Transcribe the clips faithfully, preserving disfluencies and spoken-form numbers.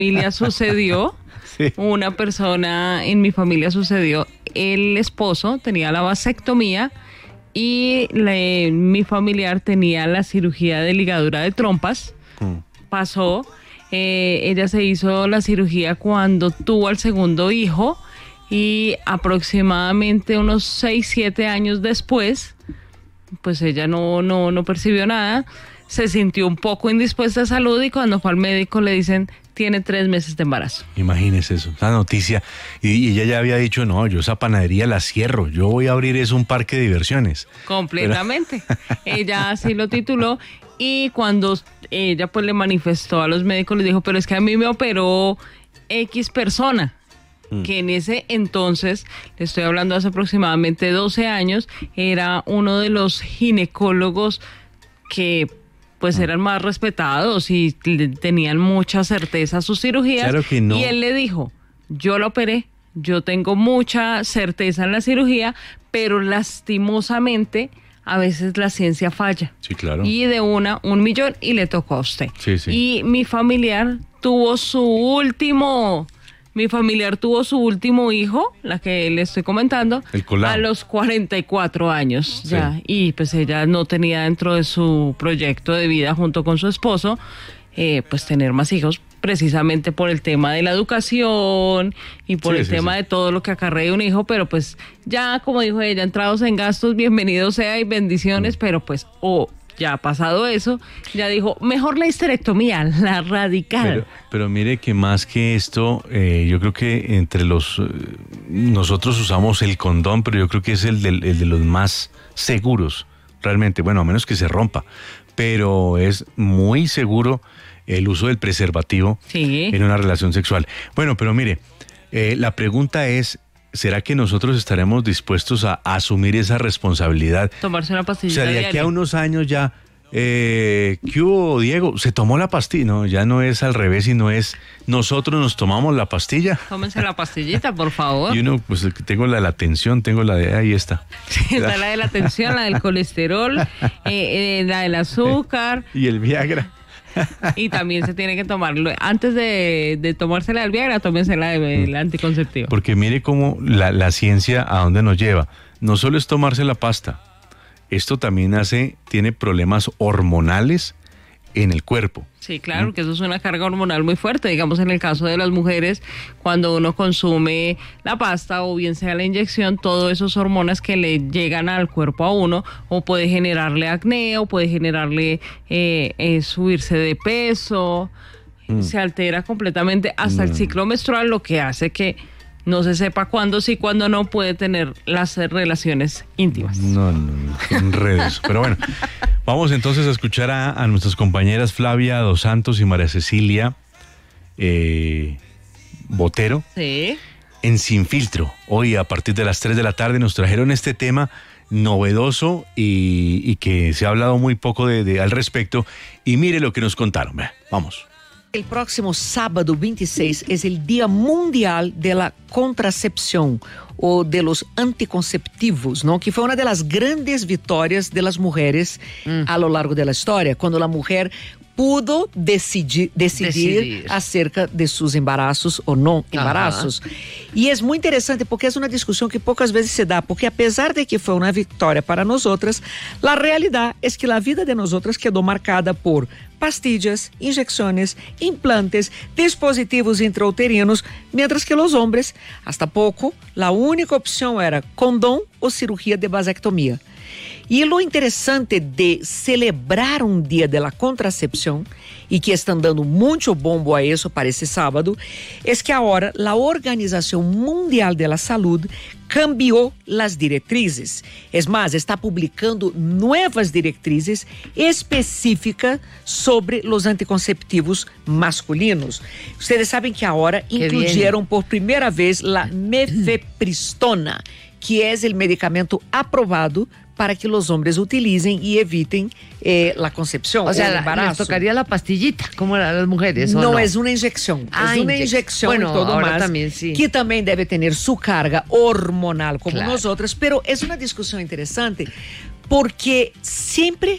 familia sucedió, sí. Una persona en mi familia sucedió, el esposo tenía la vasectomía y le, mi familiar tenía la cirugía de ligadura de trompas, mm. pasó, eh, ella se hizo la cirugía cuando tuvo al segundo hijo y aproximadamente unos seis, siete años después, pues ella no, no, no percibió nada, se sintió un poco indispuesta de salud y cuando fue al médico le dicen tiene tres meses de embarazo. Imagínese eso, esa noticia. Y, y ella ya había dicho, no, yo esa panadería la cierro, yo voy a abrir es un parque de diversiones. Completamente. Pero... ella así lo tituló y cuando ella pues le manifestó a los médicos, les dijo, pero es que a mí me operó X persona, mm. que en ese entonces, le estoy hablando hace aproximadamente doce años, era uno de los ginecólogos que pues eran más respetados y tenían mucha certeza a sus cirugías. Claro que no. Y él le dijo, yo la operé, yo tengo mucha certeza en la cirugía, pero lastimosamente a veces la ciencia falla. Sí, claro. Y de una, un millón y le tocó a usted. Sí, sí. Y mi familiar tuvo su último... Mi familiar tuvo su último hijo, la que le estoy comentando, a los cuarenta y cuatro años ya. Sí. Y pues ella no tenía dentro de su proyecto de vida junto con su esposo, eh, pues tener más hijos, precisamente por el tema de la educación y por sí, el sí, tema sí. de todo lo que acarrea un hijo, pero pues ya, como dijo ella, entrados en gastos, bienvenido sea y bendiciones, mm. pero pues, o... Oh, ya pasado eso, ya dijo, mejor la histerectomía, la radical. Pero, pero mire que más que esto, eh, yo creo que entre los, eh, nosotros usamos el condón, pero yo creo que es el de, el de los más seguros, realmente, bueno, a menos que se rompa, pero es muy seguro el uso del preservativo sí. en una relación sexual. Bueno, pero mire, eh, la pregunta es, ¿será que nosotros estaremos dispuestos a, a asumir esa responsabilidad? Tomarse una pastilla. O sea, de aquí a unos años ya, eh, ¿qué hubo, Diego? ¿Se tomó la pastilla? No, ya no es al revés, sino es nosotros nos tomamos la pastilla. Tómense la pastillita, por favor. Y uno, pues tengo la de la tensión, tengo la de, ahí está. Sí, está la de la tensión, la del colesterol, eh, eh, la del azúcar. Y el Viagra. Y también se tiene que tomarlo, antes de, de tomarse la del Viagra, tómense la del anticonceptivo. Porque mire cómo la, la ciencia a dónde nos lleva. No solo es tomarse la pasta, esto también hace, tiene problemas hormonales en el cuerpo. Sí, claro, ¿Mm? que eso es una carga hormonal muy fuerte. Digamos, en el caso de las mujeres, cuando uno consume la pasta o bien sea la inyección, todas esas hormonas que le llegan al cuerpo a uno, o puede generarle acné, o puede generarle eh, eh, subirse de peso, mm. se altera completamente hasta mm. el ciclo menstrual, lo que hace que no se sepa cuándo sí, cuándo no puede tener las relaciones íntimas. No, no, no, en redes. Pero bueno, vamos entonces a escuchar a, a nuestras compañeras Flavia Dos Santos y María Cecilia eh, Botero. Sí. En Sin Filtro. Hoy a partir de las tres de la tarde nos trajeron este tema novedoso y, y que se ha hablado muy poco de, de, al respecto. Y mire lo que nos contaron. Vamos. El próximo sábado veintiséis es el Día Mundial de la Contracepción o de los anticonceptivos, ¿no? Que fue una de las grandes victorias de las mujeres mm. a lo largo de la historia, cuando la mujer pudo decidir, decidir, decidir acerca de sus embarazos o no embarazos. Ajá. E é muito interessante porque é uma discussão que poucas vezes se dá, porque apesar de que foi uma vitória para nós outras, a realidade é que a vida de nós outras quedou marcada por pastillas, injeções, implantes, dispositivos intrauterinos, mientras que os homens, hasta pouco, a única opção era condom ou cirurgia de vasectomia. E o interessante de celebrar um dia da contracepção, e que estão dando muito bombo a isso para esse sábado, é que agora a Organização Mundial da Saúde cambiou as diretrizes. É mais, está publicando novas diretrizes específicas sobre os anticonceptivos masculinos. Vocês sabem que agora incluíram por primeira vez a mifepristona, que é o medicamento aprovado para que os homens utilizem e evitem eh, a concepção. O sea, o embarazo. les tocaría la pastillita, como a las mujeres, no, no, es una inyección. Ah, es una inyec inyección bueno, y todo ahora más, también, sí. que también debe tener su carga hormonal como claro. nosotras, pero es una discusión interesante porque siempre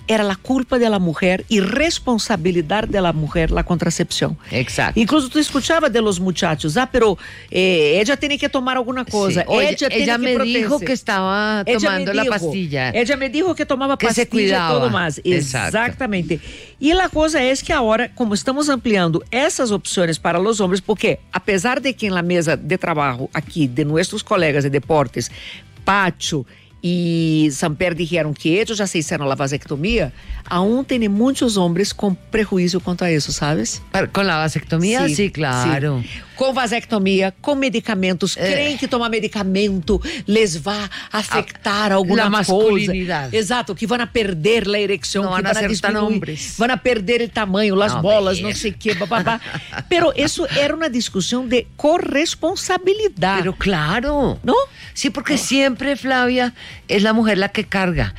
era la culpa de la mujer y responsabilidad de la mujer la contracepción. Exacto. Incluso tú escuchabas de los muchachos, ah, pero eh, ella tiene que tomar alguna cosa. Sí. Oye, ella ella tiene me que protegerse. dijo que estaba tomando la dijo, pastilla. Ella me dijo que tomaba que pastilla se cuidaba. y todo más. Exacto. Exactamente. Y la cosa es que ahora, como estamos ampliando esas opciones para los hombres, porque a pesar de que en la mesa de trabajo aquí de nuestros colegas de deportes, Pacho e Samper dijeron que ellos já se hicieron la vasectomía, aún tem muitos homens com prejuízo quanto a isso, sabes? ¿Con la vasectomía? Sí, sí claro. Sí. Com vasectomia, com medicamentos, eh. creem que tomar medicamento les vai afetar a, alguma la coisa. Masculinidade. Exato, que vão perder a erecção, não que vão a diminuir, vão perder o tamanho, as não, bolas, é. não sei o que, bababá. Pero isso era uma discussão de corresponsabilidade. Pero claro. ¿No? Sí, porque oh. siempre, Flavia, es la mujer la que carga.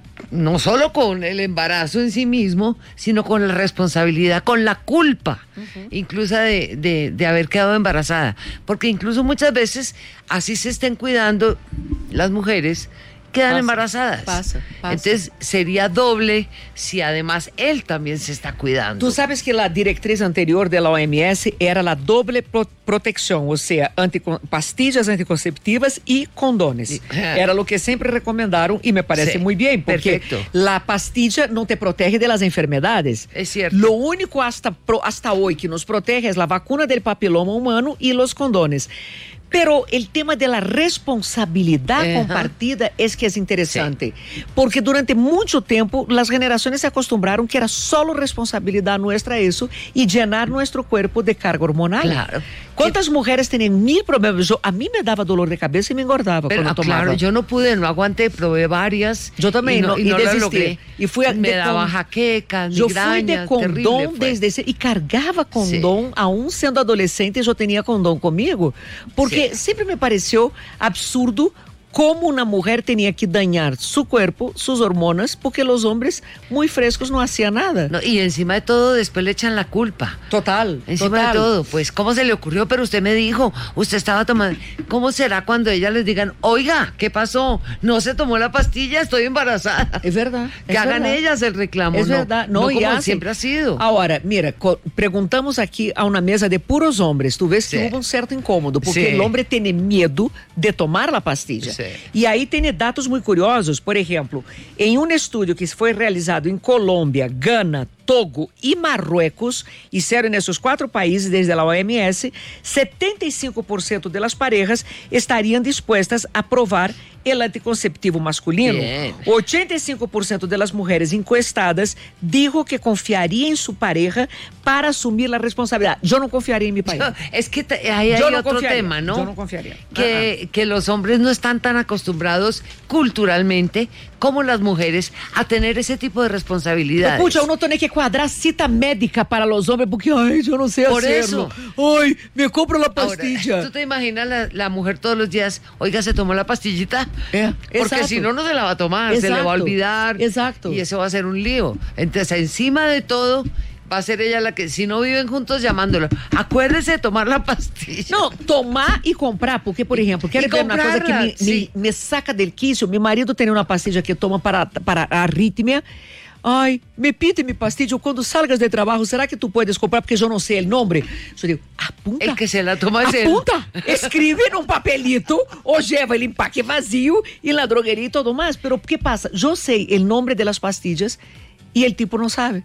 No solo con el embarazo en sí mismo, sino con la responsabilidad, con la culpa, uh-huh. incluso de, de, de haber quedado embarazada. Porque incluso muchas veces, así se estén cuidando las mujeres, quedan pasa, embarazadas. Pasa, pasa. Entonces sería doble si además él también se está cuidando. Tú sabes que la directriz anterior de la O M S era la doble pro- protección, o sea, anticon- pastillas anticonceptivas y condones. Era lo que siempre recomendaron y me parece sí, muy bien, porque perfecto. La pastilla no te protege de las enfermedades. Es cierto. Lo único hasta, pro, hasta hoy que nos protege es la vacuna del papiloma humano y los condones. Pero el tema de la responsabilidad uh-huh. compartida es que es interesante, sí. porque durante mucho tiempo las generaciones se acostumbraron que era solo responsabilidad nuestra eso y llenar nuestro cuerpo de carga hormonal. Claro. ¿Cuántas mujeres tienen mil problemas? Yo, a mí me daba dolor de cabeza y me engordaba Pero, cuando tomaba. Claro, yo no pude, no aguanté, probé varias. Yo también, y no, no, y y no desistí. lo logré. Y fui a, me de daba con, jaquecas, yo migrañas, fui de condón desde ese, y cargaba condón, sí. aún siendo adolescente yo tenía condón conmigo, porque sí. siempre me pareció absurdo como una mujer tenía que dañar su cuerpo, sus hormonas, porque los hombres muy frescos no hacían nada. No, y encima de todo después le echan la culpa. Total, Encima total. de todo, pues ¿cómo se le ocurrió? Pero usted me dijo, usted estaba tomando. ¿Cómo será cuando ellas les digan, oiga, ¿qué pasó? No se tomó la pastilla, estoy embarazada? Es verdad. Que es hagan verdad. ellas el reclamo. Es no, verdad. No, no como y siempre ha sido. Ahora, mira, co- preguntamos aquí a una mesa de puros hombres, tú ves sí. que hubo un cierto incómodo, porque sí. el hombre tiene miedo de tomar la pastilla. Sí. Y ahí tiene datos muy curiosos. Por ejemplo, en un estudio que fue realizado en Colombia, Ghana, Togo y Marruecos, hicieron en esos cuatro países desde la O M S, setenta y cinco por ciento de las parejas estarían dispuestas a probar el anticonceptivo masculino. Bien. ochenta y cinco por ciento de las mujeres encuestadas dijo que confiaría en su pareja para asumir la responsabilidad. Yo no confiaría en mi pareja. Yo, es que te, ahí hay no otro tema, ¿no? Yo no confiaría. Que, uh-huh. que los hombres no están tan acostumbrados culturalmente como las mujeres a tener ese tipo de responsabilidades. Pucha, uno tiene que cuadrar cita médica para los hombres porque, ay, yo no sé Por hacerlo. Eso. Ay, me compro la pastilla. Ahora, ¿tú te imaginas la, la mujer todos los días, oiga, se tomó la pastillita? Eh, Porque exacto. si no, no se la va a tomar, Exacto. se le va a olvidar. Exacto. Y eso va a ser un lío. Entonces, encima de todo, va a ser ella la que, si no viven juntos, llamándolo. Acuérdese de tomar la pastilla. No, tomar y comprar, porque, por ejemplo, quero ver uma coisa que me, sí. me, me saca del quicio. Mi marido tem uma pastilha que toma para, para a arritmia. Ai, me pide mi pastilha quando salgas de trabalho, será que tu puedes comprar? Porque eu não sei o nome. Eu digo, apunta. El que se la toma es él. Apunta, escreve num papelito ou leva ele empaque vazio e na drogueria e tudo mais. Pero o que passa? Eu sei o nome das pastillas e o tipo não sabe.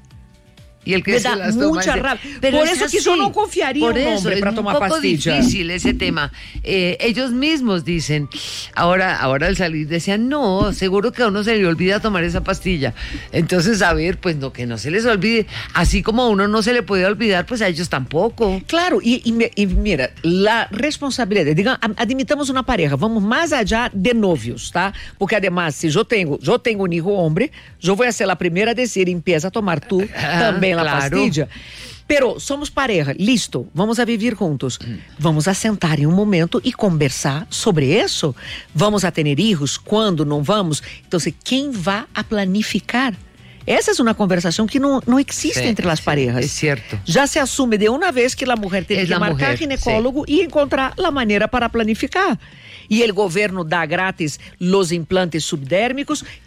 Y el que me se da las toma mucha ese... rabia. Pero por es eso así. que yo no confiaría por en un eso, hombre para tomar pastilla. Es un poco difícil ese tema. Eh, ellos mismos dicen, ahora, ahora al salir decían, no, seguro que a uno se le olvida tomar esa pastilla. Entonces, a ver, pues no, que no se les olvide. Así como a uno no se le puede olvidar, pues a ellos tampoco. Claro, y, y, y mira, la responsabilidad, digamos, admitamos una pareja, vamos más allá de novios, ¿tá? Porque además, si yo tengo, yo tengo un hijo hombre, yo voy a ser la primera a decir, empieza a tomar tú ah, también la claro. pastilla. Pero somos pareja, listo, vamos a vivir juntos. Vamos a sentar em um momento e conversar sobre isso. Vamos a ter hijos, quando não vamos? Então, quem vai a planificar? Essa é uma conversação que não, não existe sí, entre as parejas. É certo. Já se assume de uma vez que a mulher tem es que marcar mujer, ginecólogo sí. e encontrar a maneira para planificar. E o governo dá grátis os implantes subdérmicos,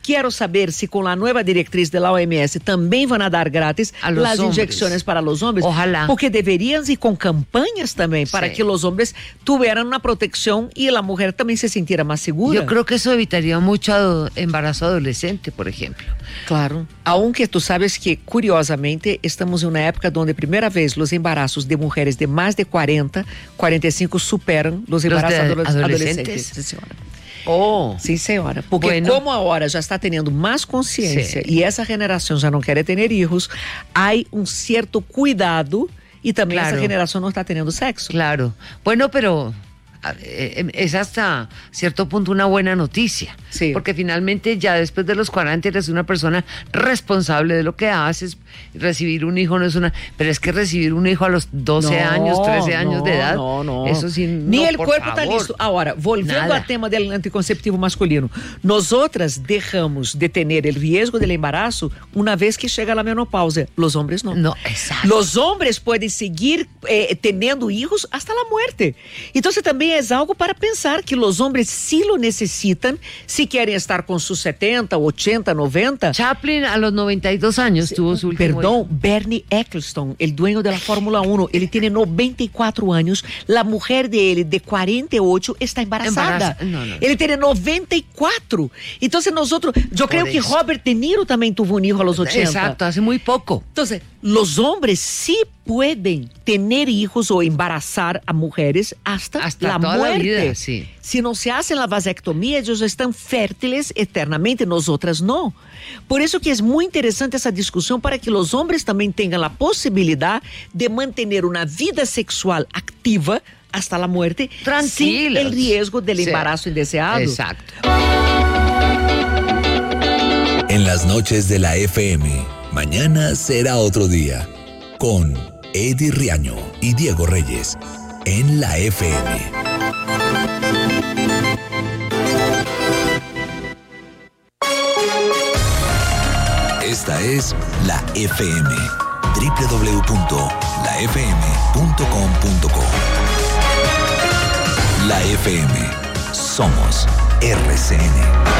Quiero saber si con la nueva directriz de la O M S también van a dar gratis a las inyecciones para los hombres. Ojalá. Porque deberían ir con campañas también para sí. que los hombres tuvieran una protección y la mujer también se sintiera más segura. Yo creo que eso evitaría mucho embarazo adolescente, por ejemplo. Claro. Aunque tú sabes que, curiosamente, estamos en una época donde primera vez los embarazos de mujeres de más de cuarenta, cuarenta y cinco superan los embarazos los de adolescentes. adolescentes. Sí, señora. Oh. Sim, senhora. Porque bueno. como ahora já está tendo mais consciência e essa geração já não quer ter filhos, há um certo cuidado e também claro. essa geração não está tendo sexo. Claro. Bueno, pero es hasta cierto punto una buena noticia, sí. porque finalmente ya después de los cuarenta eres una persona responsable de lo que haces. Recibir un hijo no es una, pero es que recibir un hijo a los doce no, años, trece años no, de edad, no, no. eso sí, ni no, el cuerpo está listo. Ahora, volviendo al tema del anticonceptivo masculino, nosotras dejamos de tener el riesgo del embarazo una vez que llega la menopausia, los hombres no. No, exacto. Los hombres pueden seguir eh, teniendo hijos hasta la muerte. Entonces también es algo para pensar que los hombres sí lo necesitan si quieren estar con sus setenta, ochenta, noventa. Chaplin a los noventa y dos años sí, tuvo su último Perdón, hijo. Bernie Ecclestone, el dueño de la Fórmula uno, él tiene noventa y cuatro años, la mujer de él de cuarenta y ocho está embarazada. Embaraza, no, no. Él tiene noventa y cuatro. Entonces nosotros, yo Por creo eso. que Robert De Niro también tuvo un hijo a los ochenta. Exacto, hace muy poco. Entonces, los hombres sí pueden tener hijos o embarazar a mujeres hasta, hasta la toda muerte. La vida, sí. Si no se hacen la vasectomía, ellos están fértiles eternamente, nosotras no. Por eso que es muy interesante esa discusión para que los hombres también tengan la posibilidad de mantener una vida sexual activa hasta la muerte, Tranquilos. sin el riesgo del sí. embarazo indeseado. Exacto. En las noches de la F M, mañana será otro día, con Eddie Riaño y Diego Reyes, en la F M. Esta es la F M, doble u doble u doble u punto la f m punto com punto co. La F M, somos R C N.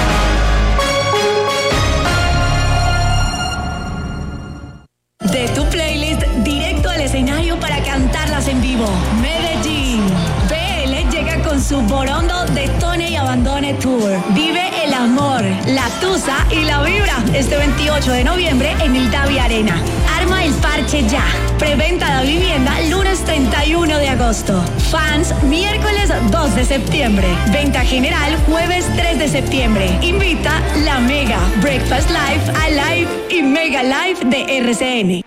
De tu playlist directo al escenario para cantarlas en vivo. Medellín. B L llega con su Borondo Detone y Abandone Tour. Vive el amor, la tusa y la vibra este veintiocho de noviembre en el Davi Arena. Arma el parche ya. Preventa de vivienda lunes treinta y uno de agosto. Fans miércoles dos de septiembre. Venta general jueves tres de septiembre. Invita la Mega, Breakfast Live, Alive y Mega Live de R C N.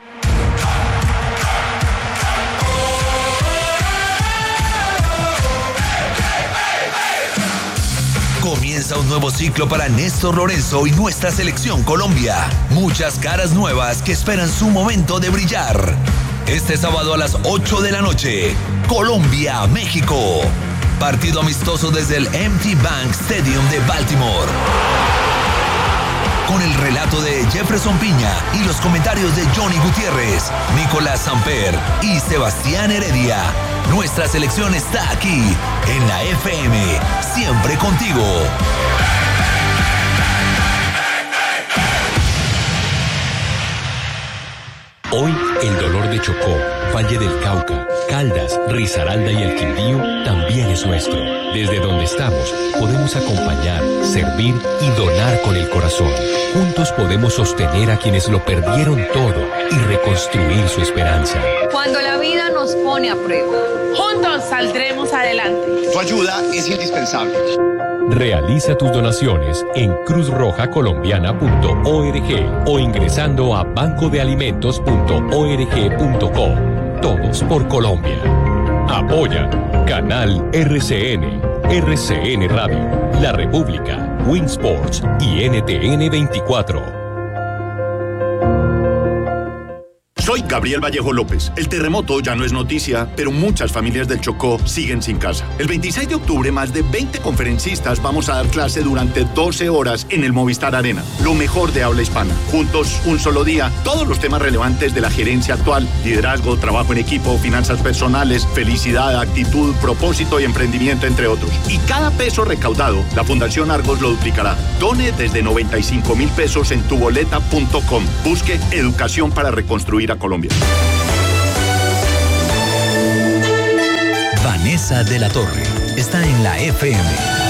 Comienza un nuevo ciclo para Néstor Lorenzo y nuestra selección Colombia. Muchas caras nuevas que esperan su momento de brillar. Este sábado a las ocho de la noche, Colombia, México. Partido amistoso desde el M T Bank Stadium de Baltimore. Con el relato de Jefferson Piña y los comentarios de Johnny Gutiérrez, Nicolás Samper y Sebastián Heredia. Nuestra selección está aquí, en la F M, siempre contigo. Hoy, el dolor de Chocó, Valle del Cauca, Caldas, Risaralda y el Quindío también es nuestro. Desde donde estamos, podemos acompañar, servir y donar con el corazón. Juntos podemos sostener a quienes lo perdieron todo y reconstruir su esperanza. Cuando la vida nos pone a prueba, juntos saldremos adelante. Tu ayuda es indispensable. Realiza tus donaciones en cruz roja colombiana punto org o ingresando a banco de alimentos punto org punto co. Todos por Colombia. Apoya Canal R C N, R C N Radio, La República, Winsports y N T N veinticuatro. Soy Soy Gabriel Vallejo López. El terremoto ya no es noticia, pero muchas familias del Chocó siguen sin casa. El veintiséis de octubre, más de veinte conferencistas vamos a dar clase durante doce horas en el Movistar Arena. Lo mejor de habla hispana. Juntos, un solo día, todos los temas relevantes de la gerencia actual: liderazgo, trabajo en equipo, finanzas personales, felicidad, actitud, propósito y emprendimiento, entre otros. Y cada peso recaudado, la Fundación Argos lo duplicará. Done desde noventa y cinco mil pesos en tuboleta punto com. Busque educación para reconstruir a Colombia. Vanessa de la Torre está en la F M.